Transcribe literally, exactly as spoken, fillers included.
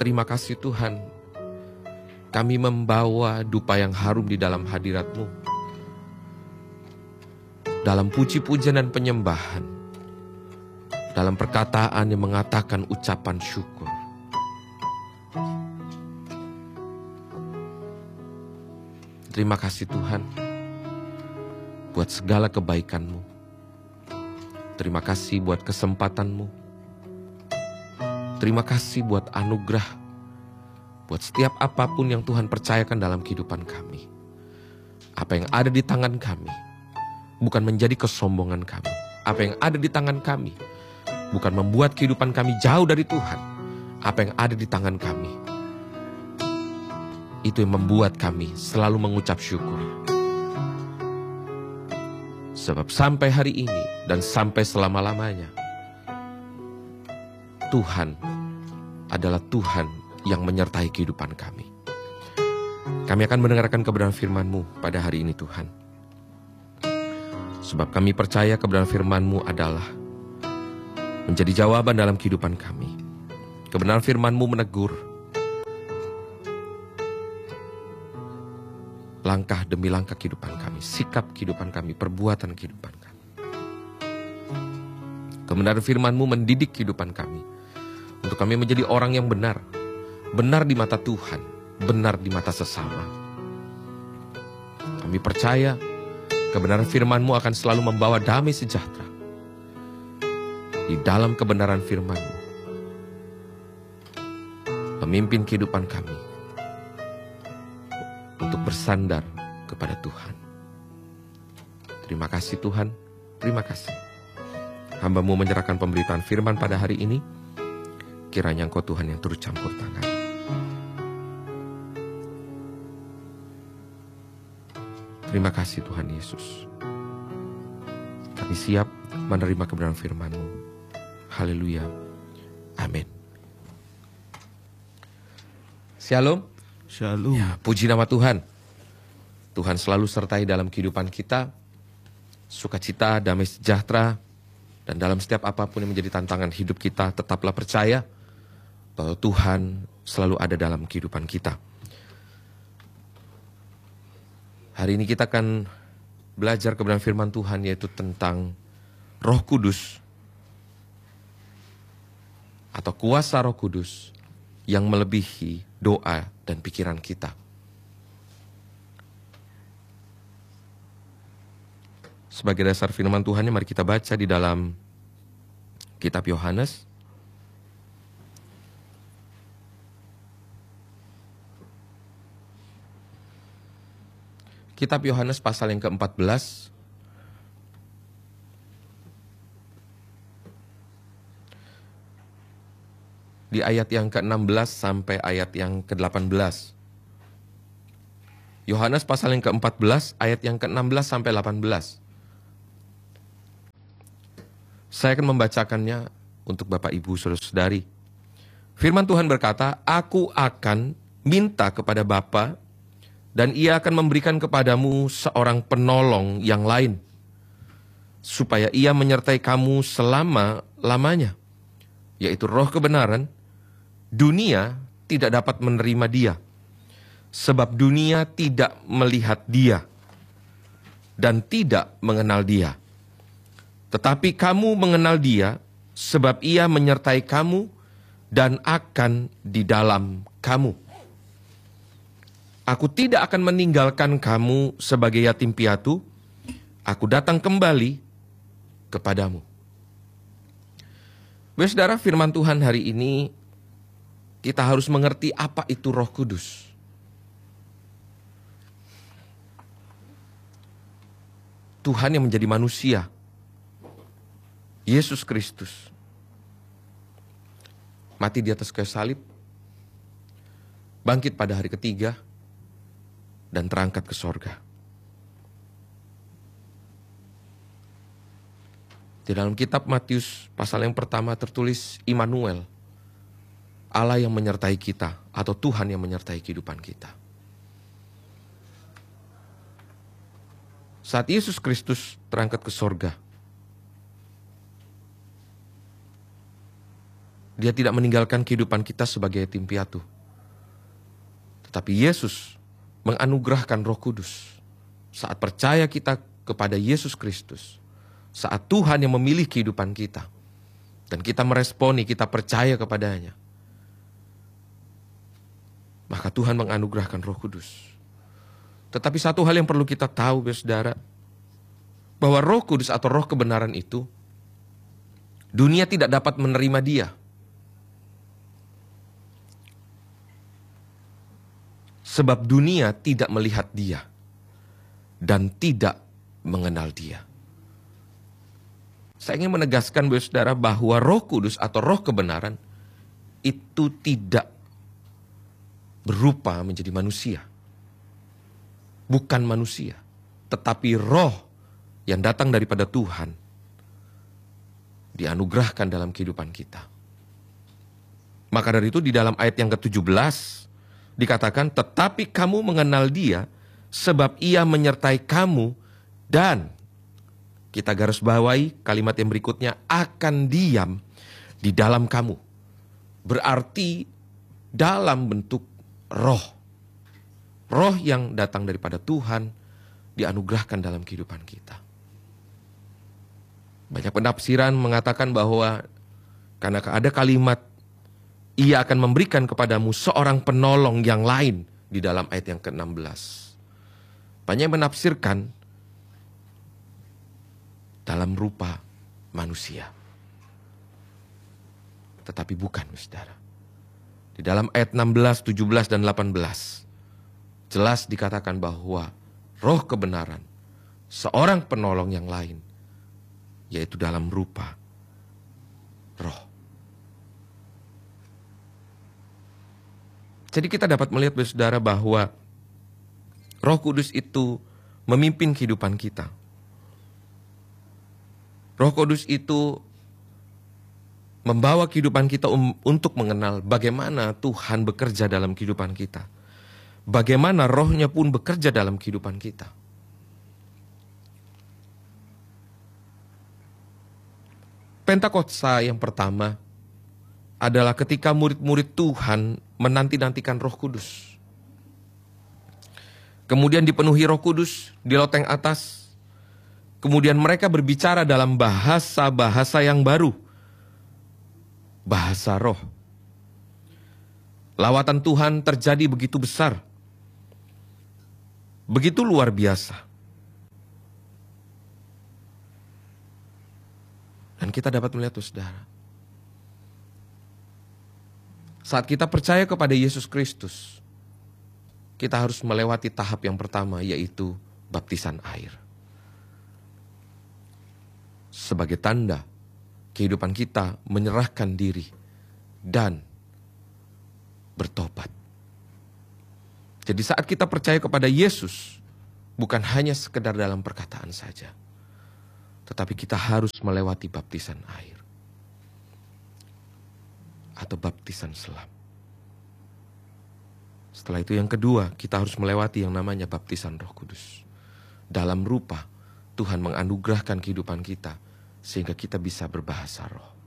Terima kasih Tuhan, kami membawa dupa yang harum di dalam hadirat-Mu, dalam puji-pujian dan penyembahan, dalam perkataan yang mengatakan ucapan syukur. Terima kasih Tuhan buat segala kebaikan-Mu. Terima kasih buat kesempatan-Mu. Terima kasih buat anugerah, buat setiap apapun yang Tuhan percayakan dalam kehidupan kami. Apa yang ada di tangan kami bukan menjadi kesombongan kami. Apa yang ada di tangan kami bukan membuat kehidupan kami jauh dari Tuhan. Apa yang ada di tangan kami, itu yang membuat kami selalu mengucap syukur. Sebab sampai hari ini dan sampai selama-lamanya, Tuhan adalah Tuhan yang menyertai kehidupan kami. Kami akan mendengarkan kebenaran firman-Mu pada hari ini Tuhan. Sebab kami percaya kebenaran firman-Mu adalah menjadi jawaban dalam kehidupan kami. Kebenaran firman-Mu menegur langkah demi langkah kehidupan kami, sikap kehidupan kami, perbuatan kehidupan kami. Kebenaran firman-Mu mendidik kehidupan kami, untuk kami menjadi orang yang benar. Benar di mata Tuhan, benar di mata sesama. Kami percaya kebenaran firman-Mu akan selalu membawa damai sejahtera. Di dalam kebenaran firman-Mu, memimpin kehidupan kami untuk bersandar kepada Tuhan. Terima kasih Tuhan, terima kasih. Hamba-Mu menyerahkan pemberitaan firman pada hari ini. Kiranya Engkau Tuhan yang turut campur tangan. Terima kasih Tuhan Yesus. Kami siap menerima kebenaran firman-Mu. Haleluya. Amin. Shalom. Shalom. Ya, puji nama Tuhan. Tuhan selalu sertai dalam kehidupan kita. Sukacita, damai sejahtera. Dan dalam setiap apapun yang menjadi tantangan hidup kita, tetaplah percaya bahwa Tuhan selalu ada dalam kehidupan kita. Hari ini kita akan belajar kebenaran firman Tuhan, yaitu tentang Roh Kudus atau kuasa Roh Kudus yang melebihi doa dan pikiran kita. Sebagai dasar firman Tuhannya, mari kita baca di dalam kitab Yohanes. Kitab Yohanes pasal yang keempat belas. Di ayat yang keenam belas sampai ayat yang kedelapan belas. Yohanes pasal yang keempat belas, ayat yang keenam belas sampai delapan belas. Saya akan membacakannya untuk Bapak Ibu Saudara-saudari. Firman Tuhan berkata, "Aku akan minta kepada Bapa, dan Ia akan memberikan kepadamu seorang penolong yang lain, supaya Ia menyertai kamu selama-lamanya, yaitu Roh kebenaran. Dunia tidak dapat menerima Dia, sebab dunia tidak melihat Dia dan tidak mengenal Dia. Tetapi kamu mengenal Dia, sebab Ia menyertai kamu dan akan di dalam kamu. Aku tidak akan meninggalkan kamu sebagai yatim piatu. Aku datang kembali kepadamu." Saudara, firman Tuhan hari ini kita harus mengerti apa itu Roh Kudus. Tuhan yang menjadi manusia, Yesus Kristus, mati di atas kayu salib, bangkit pada hari ketiga, dan terangkat ke sorga. Di dalam kitab Matius pasal yang pertama tertulis Immanuel, Allah yang menyertai kita, atau Tuhan yang menyertai kehidupan kita. Saat Yesus Kristus terangkat ke sorga, Dia tidak meninggalkan kehidupan kita sebagai yatim piatu. Tetapi Yesus menganugerahkan Roh Kudus. Saat percaya kita kepada Yesus Kristus, saat Tuhan yang memilih kehidupan kita, dan kita meresponi, kita percaya kepadanya, maka Tuhan menganugerahkan Roh Kudus. Tetapi satu hal yang perlu kita tahu, saudara, bahwa Roh Kudus atau Roh kebenaran itu, dunia tidak dapat menerima dia. Sebab dunia tidak melihat dia dan tidak mengenal dia. Saya ingin menegaskan, saudara, bahwa Roh Kudus atau Roh kebenaran itu tidak berupa menjadi manusia. Bukan manusia, tetapi Roh yang datang daripada Tuhan dianugerahkan dalam kehidupan kita. Maka dari itu di dalam ayat yang ke tujuh belas dikatakan, tetapi kamu mengenal dia sebab ia menyertai kamu dan, kita garis bawahi kalimat yang berikutnya, akan diam di dalam kamu. Berarti dalam bentuk roh. Roh yang datang daripada Tuhan dianugerahkan dalam kehidupan kita. Banyak penafsiran mengatakan bahwa karena ada kalimat ia akan memberikan kepadamu seorang penolong yang lain di dalam ayat yang ke enam belas. Banyak yang menafsirkan dalam rupa manusia. Tetapi bukan, saudara. Di dalam ayat enam belas, tujuh belas, dan delapan belas jelas dikatakan bahwa Roh kebenaran, seorang penolong yang lain, yaitu dalam rupa roh. Jadi kita dapat melihat, saudara, bahwa Roh Kudus itu memimpin kehidupan kita. Roh Kudus itu membawa kehidupan kita um, untuk mengenal bagaimana Tuhan bekerja dalam kehidupan kita. Bagaimana rohnya pun bekerja dalam kehidupan kita. Pentakosta yang pertama adalah ketika murid-murid Tuhan menanti-nantikan Roh Kudus. Kemudian dipenuhi Roh Kudus di loteng atas. Kemudian mereka berbicara dalam bahasa-bahasa yang baru. Bahasa roh. Lawatan Tuhan terjadi begitu besar. Begitu luar biasa. Dan kita dapat melihat, saudara, saat kita percaya kepada Yesus Kristus, kita harus melewati tahap yang pertama, yaitu baptisan air. Sebagai tanda kehidupan kita menyerahkan diri dan bertobat. Jadi saat kita percaya kepada Yesus, bukan hanya sekedar dalam perkataan saja, tetapi kita harus melewati baptisan air atau baptisan selam. Setelah itu yang kedua, kita harus melewati yang namanya baptisan Roh Kudus. Dalam rupa Tuhan menganugerahkan kehidupan kita sehingga kita bisa berbahasa roh.